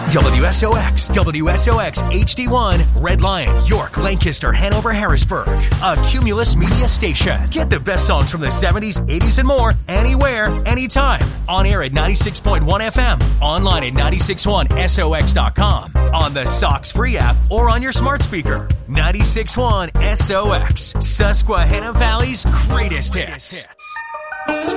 WSOX, WSOX HD1, Red Lion, York, Lancaster, Hanover, Harrisburg. A Cumulus Media station. Get the best songs from the 70s, 80s, and more anywhere, anytime. On air at 96.1 FM. Online at 961sox.com. On the SOX free app or on your smart speaker. 96.1 SOX. Susquehanna Valley's greatest hits.